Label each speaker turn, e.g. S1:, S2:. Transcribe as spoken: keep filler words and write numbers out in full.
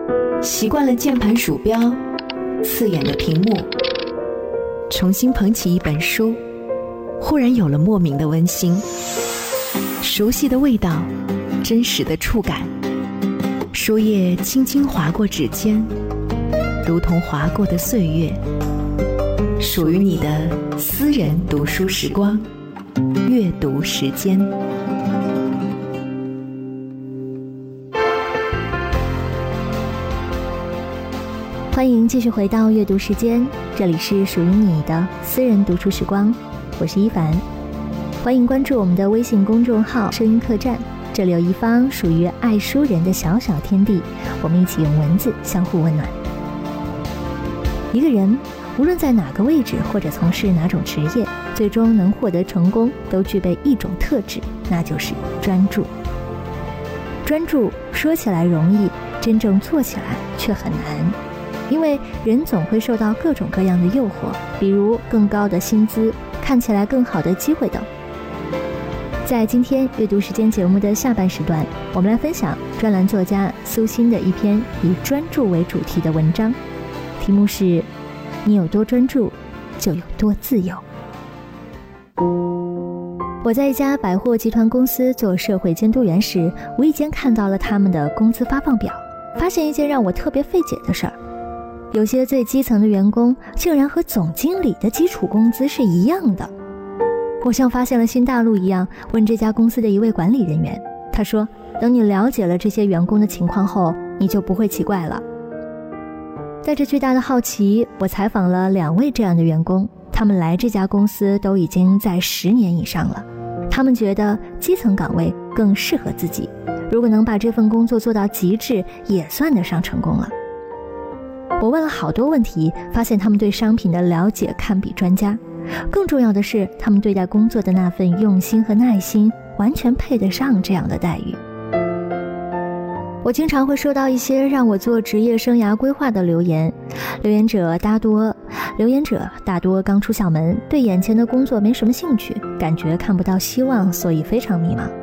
S1: 习惯了键盘鼠标刺眼的屏幕，重新捧起一本书，忽然有了莫名的温馨，熟悉的味道，真实的触感，书页轻轻划过指尖，如同划过的岁月，属于你的私人读书时光，阅读时间。
S2: 欢迎继续回到阅读时间，这里是属于你的私人读书时光，我是一凡。欢迎关注我们的微信公众号声音客栈，这里有一方属于爱书人的小小天地，我们一起用文字相互温暖。一个人无论在哪个位置或者从事哪种职业，最终能获得成功都具备一种特质，那就是专注。专注说起来容易，真正做起来却很难，因为人总会受到各种各样的诱惑，比如更高的薪资、看起来更好的机会等。在今天阅读时间节目的下半时段，我们来分享专栏作家苏欣的一篇以专注为主题的文章，题目是你有多专注就有多自由。我在一家百货集团公司做社会监督员时，无意间看到了他们的工资发放表，发现一件让我特别费解的事儿，有些最基层的员工竟然和总经理的基础工资是一样的。我像发现了新大陆一样，问这家公司的一位管理人员，他说，等你了解了这些员工的情况后，你就不会奇怪了。带着巨大的好奇，我采访了两位这样的员工，他们来这家公司都已经在十年以上了，他们觉得基层岗位更适合自己，如果能把这份工作做到极致，也算得上成功了。我问了好多问题，发现他们对商品的了解堪比专家，更重要的是，他们对待工作的那份用心和耐心，完全配得上这样的待遇。我经常会收到一些让我做职业生涯规划的留言，留言者大多留言者大多刚出校门，对眼前的工作没什么兴趣，感觉看不到希望，所以非常迷茫。